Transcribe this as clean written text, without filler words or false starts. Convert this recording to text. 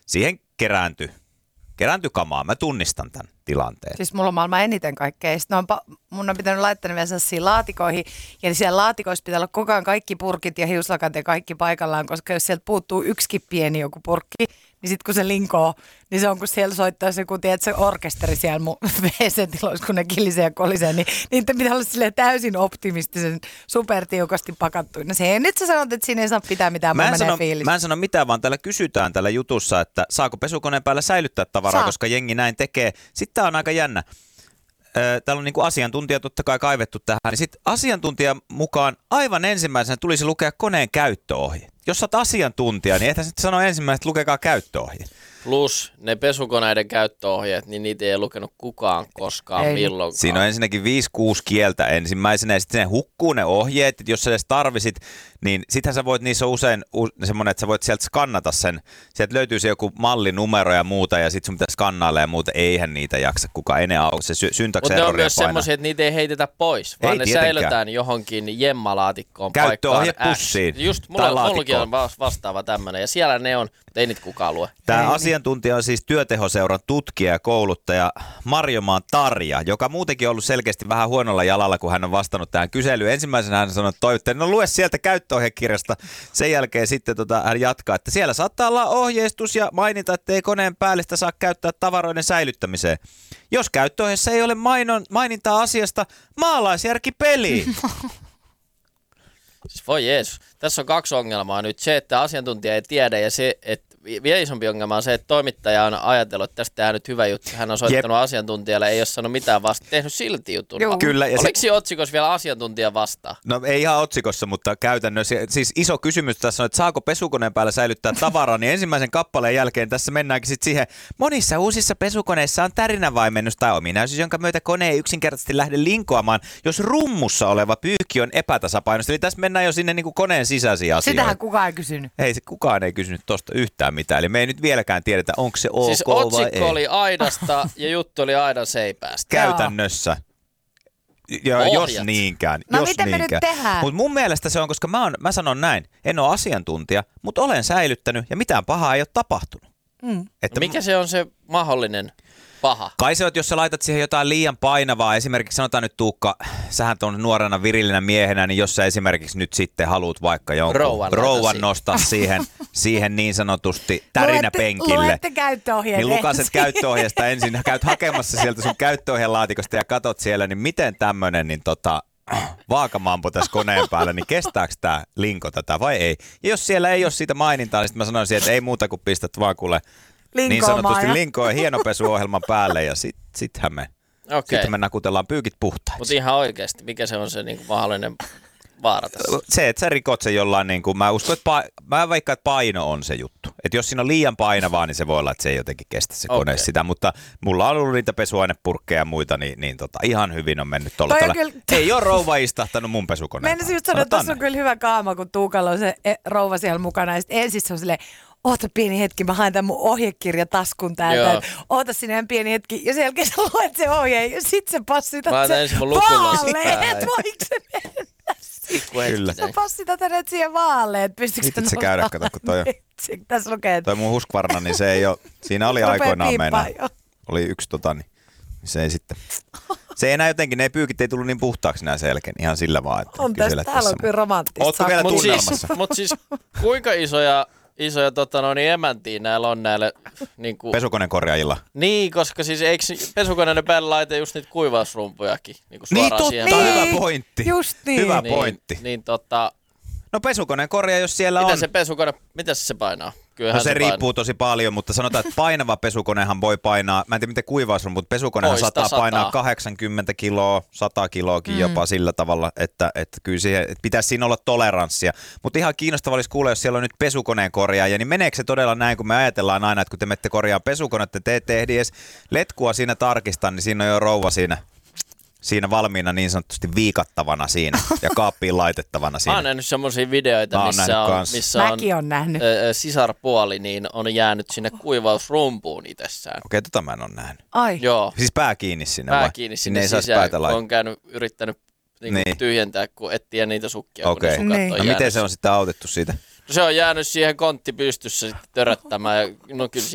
siihen kerääntyi kamaa. Mä tunnistan tämän tilanteen. Siis mulla on maailman eniten kaikkea. Sitten mun on pitänyt laittaa ne vielä sellaisiin laatikoihin. Ja siellä laatikoissa pitää olla koko ajan kaikki purkit ja hiuslakat ja kaikki paikallaan, koska jos sieltä puuttuu yksikin pieni joku purkki, niin sitten kun se linkoo, niin se on kun siellä soittaa se, kun tiedät, se orkesteri siellä mun WC-tiloissa, kun ne kilisee ja kolisee, niin niitä pitää olla silleen täysin optimistisen supertiukasti pakattuina. Nyt sä sanot, että siinä ei saa pitää mitään, mä en sano mitään, vaan täällä kysytään tällä jutussa, että saako pesukoneen päällä säilyttää tavaraa, koska jengi näin tekee. Sitten tää on aika jännä. Täällä on niin kuin asiantuntija totta kai kaivettu tähän, niin sitten asiantuntijan mukaan aivan ensimmäisenä tulisi lukea koneen käyttöohje. Jos sä oot asiantuntija, niin ethän sitten sano ensimmäisenä, että lukekaa käyttöohje. Plus ne pesukoneiden käyttöohjeet, niin niitä ei lukenut kukaan koskaan milloinkaan. Siinä on ensinnäkin 5-6 kieltä ensimmäisenä ja sitten ne hukkuu ne ohjeet, että jos sä edes tarvisit, niin sittenhän sä voit, niissä on usein semmoinen, että sä voit sieltä skannata sen. Sieltä löytyy se joku mallinumero ja muuta ja sitten sun pitää skannailla ja muuta. Eihän niitä jaksa kukaan enää se syntaksi erroria painaa. Mutta ne on myös semmoisia, että niitä ei heitetä pois, vaan ne säilytään johonkin jemmalaatikkoon paikkaan. Käyttöohje pussiin. Just mullakin on vastaava tämmöinen ja siellä ne on, mutta ei niitä kukaan lue. Tämä asiantuntija on siis Työtehoseuran tutkija ja kouluttaja Marjomaan Tarja, joka muutenkin on ollut selkeästi vähän huonolla jalalla, kun hän on vastannut tähän kyselyyn. Ensimmäisenä hän sanoi, että no lue sieltä käyttöohjekirjasta. Sen jälkeen sitten hän jatkaa, että siellä saattaa olla ohjeistus ja mainita, että ei koneen päällistä saa käyttää tavaroiden säilyttämiseen. Jos käyttöohjeessa ei ole mainintaa asiasta, maalaisjärki peliin. Siis voi Jeesus. Tässä on 2 ongelmaa nyt. Se, että asiantuntija ei tiedä ja se, että vielä isompi ongelma on se, että toimittaja on ajatellut, että tästä tehdään nyt hyvä juttu. Hän on soittanut asiantuntijalle, ei ole sanonut mitään vasta, tehnyt silti jutun. Kyllä, oliko siinä otsikossa vielä asiantuntija vastaan? No ei ihan otsikossa, mutta käytännössä. Siis iso kysymys tässä on, että saako pesukoneen päällä säilyttää tavaraa, niin ensimmäisen kappaleen jälkeen tässä mennäänkin sitten siihen. Monissa uusissa pesukoneissa on tärinävaimennus tai ominaisuus, jonka myötä kone ei yksinkertaisesti lähde linkoamaan, jos rummussa oleva pyykki on epätasapainossa. Eli tässä mennään jo sinne niin kuin koneen sisäisiin asioihin. Sitähän kukaan ei kysynyt. Kukaan ei kysynyt tuosta yhtään mitään. Eli me ei nyt vieläkään tiedetä, onko se ok siis vai ei. Siis otsikko oli aidasta ja juttu oli aidan seipäästä. Käytännössä. Ja jos niinkään. No jos miten niinkään. Me nyt tehdään? Mutta mun mielestä se on, koska mä sanon näin, en ole asiantuntija, mutta olen säilyttänyt ja mitään pahaa ei ole tapahtunut. Että mikä se on se mahdollinen paha? Kai se on, jos sä laitat siihen jotain liian painavaa, esimerkiksi sanotaan nyt Tuukka, sähän on nuorena virillinä miehenä, niin jos sä esimerkiksi nyt sitten haluat vaikka jonkun rouvan nostaa siihen niin sanotusti tärinäpenkille. Luette käyttöohjeet. Niin lukaset käyttöohjeesta ensin, käyt hakemassa sieltä sun käyttöohjelaatikosta ja katot siellä, niin miten tämmönen niin vaakamampo tässä koneen päällä, niin kestääkö tämä linko tätä vai ei? Ja jos siellä ei ole siitä mainintaa, niin sitten mä sanoisin, että ei muuta kuin pistät vaan kuule niin sanotusti linkoa ja hienopesuohjelman päälle ja sitten me nakutellaan pyykit puhtaiksi. Mutta ihan oikeasti, mikä se on se niinku mahdollinen vaara tässä? Se, että sä rikot sen jollain, niin kuin, mä uskon, että mä veikkaan, että paino on se juttu. Että jos siinä on liian painavaa, niin se voi olla, että se ei jotenkin kestä se kone sitä. Mutta mulla on ollut niitä pesuainepurkkeja ja muita, niin ihan hyvin on mennyt tuolla. Ei ole rouva istahtanut mun pesukoneen. Mennäisin just sanoa, että tuossa on kyllä hyvä kaama, kun Tuukalla on se rouva siellä mukana. Ja sitten ensin se on silleen, oota pieni hetki, mä haen tämän mun ohjekirjataskun täältä. Oota sinne pieni hetki. Ja sen jälkeen sä luet se ohje ja sit sä passitat se vaaleet. Voiko se mennä? Kyllä. Sä passitat hänet siihen vaaleet. Sitten se käydä, kato, kun toi on. Tässä lukee. Toi mun Husqvarna, niin se ei ole, siinä oli aikoinaan mennä. Oli yksi niin se ei sitten. Se ei enää jotenkin, ne pyykit ei tullut niin puhtaaksi nää selkeän, ihan sillä vaan. Että on tästä, täällä on kyllä romanttista. Ootko vielä tunnelmassa? Mutta siis kuinka isoja emäntiä näillä on näille niinku pesukoneen korjaajilla. Niin, koska siis eikö pesukoneiden päällä laita just niitä kuivausrumpujakin niinku suoraan niin, siihen. Hyvä pointti. Just niin. Hyvä pointti. No pesukoneen korjaaja, jos siellä on. Mitä se painaa? Kyllähän se riippuu tosi paljon, mutta sanotaan, että painava pesukonehan voi painaa, mä en tiedä miten kuivausrumpu, mutta pesukonehan saattaa painaa 80 kiloa, 100 kiloakin jopa sillä tavalla, että kyllä siihen, että pitäisi siinä olla toleranssia. Mutta ihan kiinnostavaa olisi kuulla, jos siellä on nyt pesukoneen korjaaja, niin meneekö se todella näin, kun me ajatellaan aina, että kun te menette korjaamaan pesukonetta, te ette ehdi edes letkua siinä tarkistaa, niin siinä on jo rouva siinä valmiina niin sanotusti viikattavana siinä ja kaappiin laitettavana siinä. Mä oon nähnyt semmosia videoita, missä on nähnyt. Sisarpuoli niin on jäänyt sinne kuivausrumpuun itsessään. Okei, mä en ole nähnyt. Ai. Joo. Siis pää kiinni sinne vai? Pää kiinni sinne sisään, kun on yrittänyt tyhjentää, kun etsii niitä sukkia. Okei. No miten se on sitten autettu siitä? No se on jäänyt siihen kontti pystyssä sitten töröttämään. No kyllä